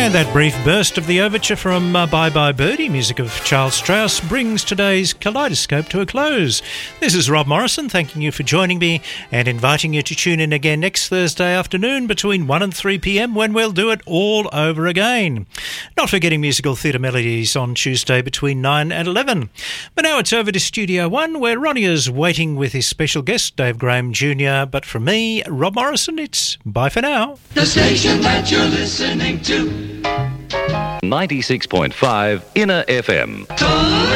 And that brief burst of the overture from Bye Bye Birdie, music of Charles Strauss, brings today's Kaleidoscope to a close. This is Rob Morrison, thanking you for joining me and inviting you to tune in again next Thursday afternoon between 1 and 3 p.m. when we'll do it all over again. Not forgetting musical theatre melodies on Tuesday between 9 and 11. But now it's over to Studio 1, where Ronnie is waiting with his special guest, Dave Graham Jr. But from me, Rob Morrison, it's bye for now. The station that you're listening to. 96.5 Inner FM.